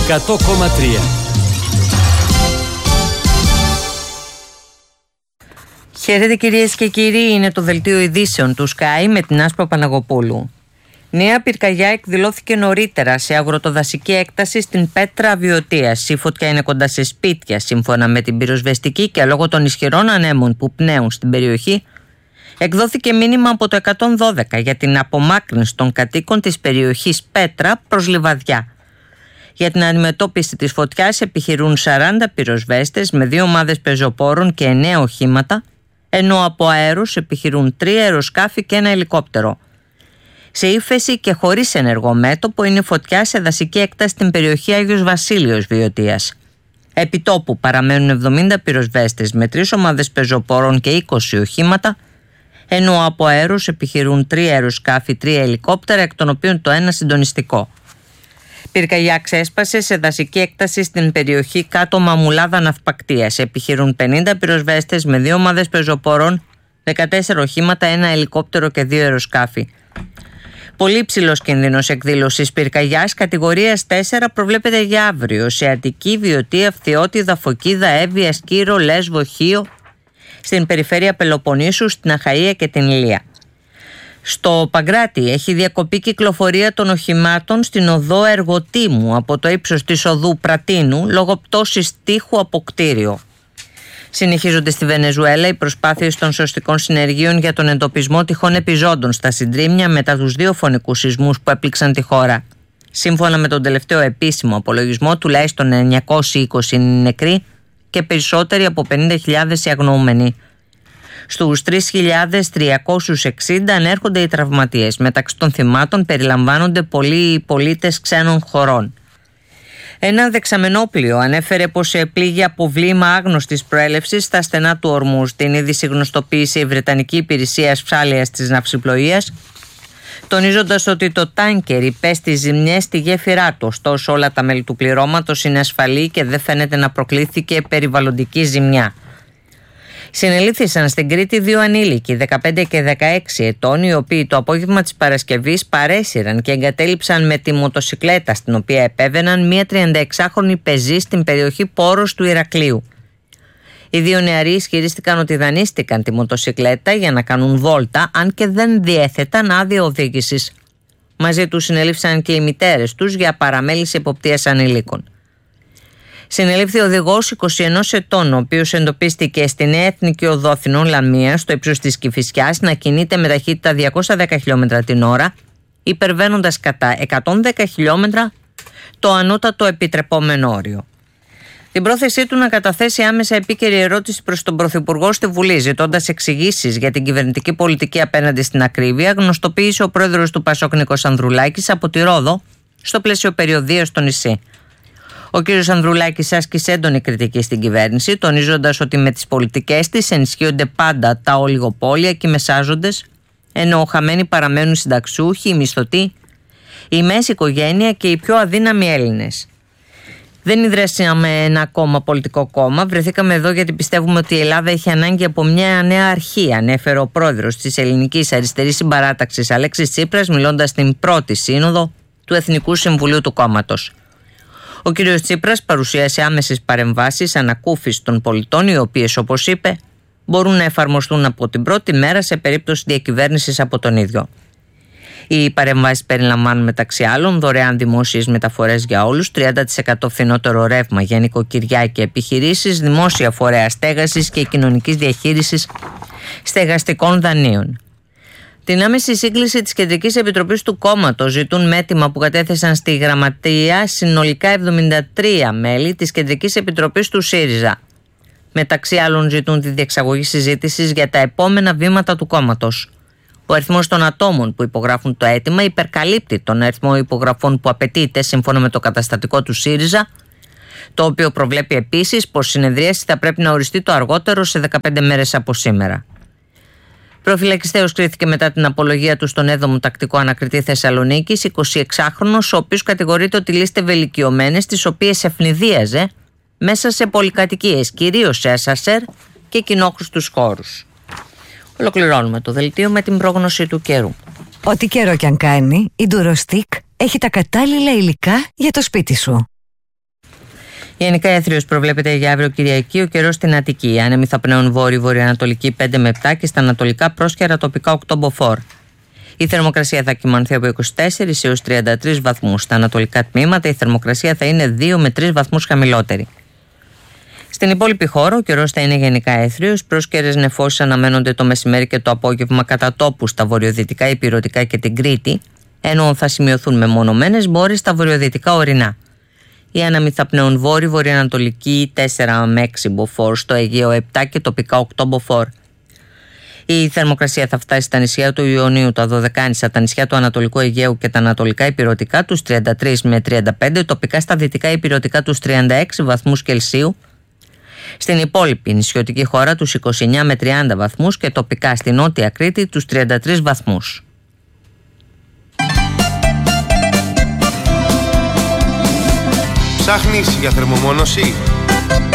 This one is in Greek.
100,3. Χαίρετε κυρίες και κύριοι, είναι το δελτίο ειδήσεων του Sky με την Άσπα Παναγοπούλου. Νέα πυρκαγιά εκδηλώθηκε νωρίτερα σε αγροτοδασική έκταση στην Πέτρα Βιωτίας. Η φωτιά είναι κοντά σε σπίτια, σύμφωνα με την πυροσβεστική, και λόγω των ισχυρών ανέμων που πνέουν στην περιοχή, εκδόθηκε μήνυμα από το 112 για την απομάκρυνση των κατοίκων της περιοχής Πέτρα προς Λιβαδιά. Για την αντιμετώπιση της φωτιάς επιχειρούν 40 πυροσβέστες με 2 ομάδες πεζοπόρων και 9 οχήματα, ενώ από αέρους επιχειρούν 3 αεροσκάφη και 1 ελικόπτερο. Σε ύφεση και χωρίς ενεργό μέτωπο είναι φωτιά σε δασική έκταση στην περιοχή Άγιος Βασίλειος Βιωτίας. Επιτόπου παραμένουν 70 πυροσβέστες με 3 ομάδες πεζοπόρων και 20 οχήματα, ενώ από αέρους επιχειρούν 3 αεροσκάφη, 3 ελικόπτερα, εκ των οποίων το 1 συντονιστικό. Πυρκαγιά ξέσπασε σε δασική έκταση στην περιοχή κάτω Μαμουλάδα Ναυπακτίας. Επιχειρούν 50 πυροσβέστες με 2 ομάδες πεζοπόρων, 14 οχήματα, 1 ελικόπτερο και 2 αεροσκάφη. Πολύ υψηλός κίνδυνος εκδήλωσης πυρκαγιάς κατηγορίας 4 προβλέπεται για αύριο σε Αττική, Βιωτία, Φθιώτιδα, Φωκίδα, Εύβοια, Σκύρο, Λέσβο, Χίο, στην περιφέρεια Πελοποννήσου, στην Αχαΐα και την Ηλία. Στο Παγκράτη έχει διακοπεί κυκλοφορία των οχημάτων στην οδό Εργοτήμου από το ύψος της οδού Πρατίνου λόγω πτώσης τείχου από κτίριο. Συνεχίζονται στη Βενεζουέλα οι προσπάθειες των σωστικών συνεργείων για τον εντοπισμό τυχών επιζώντων στα συντρίμμια μετά τους 2 φωνικούς σεισμούς που έπληξαν τη χώρα. Σύμφωνα με τον τελευταίο επίσημο απολογισμό, τουλάχιστον 920 είναι νεκροί και περισσότεροι από 50.000 οι αγνοούμενοι. Στους 3.360 ανέρχονται οι τραυματίες. Μεταξύ των θυμάτων περιλαμβάνονται πολλοί πολίτες ξένων χωρών. Ένα δεξαμενόπλιο ανέφερε πως πλήγει από βλήμα άγνωστης προέλευσης στα στενά του Ορμούζ. Την είδηση γνωστοποίησε η Βρετανική Υπηρεσία Ασφάλειας της Ναυσιπλοείας, τονίζοντας ότι το τάνκερ υπέστη ζημιές στη γέφυρά του. Ωστόσο, όλα τα μέλη του πληρώματος είναι ασφαλή και δεν φαίνεται να προκλήθηκε περιβαλλοντική ζημιά. Συνελήφθησαν στην Κρήτη 2 ανήλικοι, 15 και 16 ετών, οι οποίοι το απόγευμα της Παρασκευής παρέσυραν και εγκατέλειψαν με τη μοτοσικλέτα στην οποία επέβαιναν μία 36χρονη πεζή στην περιοχή Πόρος του Ηρακλείου. Οι 2 νεαροί ισχυρίστηκαν ότι δανείστηκαν τη μοτοσικλέτα για να κάνουν βόλτα, αν και δεν διέθεταν άδεια οδήγησης. Μαζί τους συνελήφθησαν και οι μητέρες τους για παραμέληση εποπτείας ανηλίκων. Συνελήφθη ο οδηγός 21 ετών, ο οποίος εντοπίστηκε στη Νέα Εθνική Οδό Αθηνών Λαμίας, στο ύψος της Κηφισιάς, να κινείται με ταχύτητα 210 χιλιόμετρα την ώρα, υπερβαίνοντας κατά 110 χιλιόμετρα το ανώτατο επιτρεπόμενο όριο. Την πρόθεσή του να καταθέσει άμεσα επίκαιρη ερώτηση προς τον Πρωθυπουργό στη Βουλή, ζητώντας εξηγήσεις για την κυβερνητική πολιτική απέναντι στην ακρίβεια, γνωστοποίησε ο πρόεδρος του ΠΑΣΟΚ Νίκος Ανδρουλάκης από τη Ρόδο, στο πλαίσιο περιοδείας στο νησί. Ο κ. Ανδρουλάκης άσκησε έντονη κριτική στην κυβέρνηση, τονίζοντας ότι με τις πολιτικές της ενισχύονται πάντα τα ολιγοπόλια και οι μεσάζοντες, ενώ χαμένοι παραμένουν οι συνταξιούχοι, οι μισθωτοί, η μέση οικογένεια και οι πιο αδύναμοι Έλληνες. Δεν ιδρύσαμε ένα ακόμα πολιτικό κόμμα. Βρεθήκαμε εδώ γιατί πιστεύουμε ότι η Ελλάδα έχει ανάγκη από μια νέα αρχή, ανέφερε ο πρόεδρος της Ελληνικής Αριστερής Συμπαράταξης Αλέξης Τσίπρας, μιλώντας στην πρώτη σύνοδο του Εθνικού Συμβουλίου του κόμματος. Ο κ. Τσίπρας παρουσίασε άμεσες παρεμβάσεις ανακούφισης των πολιτών, οι οποίες, όπως είπε, μπορούν να εφαρμοστούν από την πρώτη μέρα σε περίπτωση διακυβέρνησης από τον ίδιο. Οι παρεμβάσεις περιλαμβάνουν μεταξύ άλλων δωρεάν δημόσιες μεταφορές για όλους, 30% φθηνότερο ρεύμα για νοικοκυριά και επιχειρήσεις, δημόσια φορέα στέγασης και κοινωνικής διαχείρισης στεγαστικών δανείων. Την άμεση σύγκληση της Κεντρικής Επιτροπής του κόμματος ζητούν με αίτημα που κατέθεσαν στη Γραμματεία συνολικά 73 μέλη της Κεντρικής Επιτροπής του ΣΥΡΙΖΑ. Μεταξύ άλλων ζητούν τη διεξαγωγή συζήτησης για τα επόμενα βήματα του κόμματος. Ο αριθμός των ατόμων που υπογράφουν το αίτημα υπερκαλύπτει τον αριθμό υπογραφών που απαιτείται σύμφωνα με το καταστατικό του ΣΥΡΙΖΑ, το οποίο προβλέπει επίσης πως η συνεδρίαση θα πρέπει να οριστεί το αργότερο σε 15 μέρες από σήμερα. Προφυλακιστέως κρίθηκε μετά την απολογία του στον 7ο Τακτικό Ανακριτή Θεσσαλονίκης, 26χρονος, ο οποίος κατηγορείται ότι λίστευε ηλικιωμένες, τις οποίες ευνηδίαζε μέσα σε πολυκατοικίες, κυρίως σε ασανσέρ και κοινόχρηστους χώρους. Ολοκληρώνουμε το δελτίο με την πρόγνωση του καιρού. Ό,τι καιρό κι αν κάνει, η Durostick έχει τα κατάλληλα υλικά για το σπίτι σου. Γενικά έθριος προβλέπεται για αύριο Κυριακή, ο καιρός στην Αττική. Άνεμοι θα πνέουν βόρειο-βορειοανατολική 5 με 7 και στα ανατολικά πρόσχερα τοπικά 8 μποφόρ. Η θερμοκρασία θα κυμανθεί από 24 έως 33 βαθμούς. Στα ανατολικά τμήματα η θερμοκρασία θα είναι 2 με 3 βαθμούς χαμηλότερη. Στην υπόλοιπη χώρα ο καιρός θα είναι γενικά έθριος. Πρόσκαιρες νεφώσεις αναμένονται το μεσημέρι και το απόγευμα κατά τόπου στα βορειοδυτικά, ηπειρωτικά και την Κρήτη, ενώ θα σημειωθούν μεμονωμένες μπόρες στα βορειοδυτικά ορεινά. Οι άνεμοι θα πνέουν βόρειο-βορειοανατολική 4 με 6 μποφόρ, στο Αιγαίο 7 και τοπικά 8 μποφόρ. Η θερμοκρασία θα φτάσει στα νησιά του Ιωνίου, τα Δωδεκάνησα, τα νησιά του Ανατολικού Αιγαίου και τα ανατολικά ηπειρωτικά τους 33 με 35, τοπικά στα δυτικά ηπειρωτικά τους 36 βαθμούς Κελσίου, στην υπόλοιπη νησιωτική χώρα τους 29 με 30 βαθμούς και τοπικά στη Νότια Κρήτη τους 33 βαθμούς. Ψάχνεις για θερμομόνωση?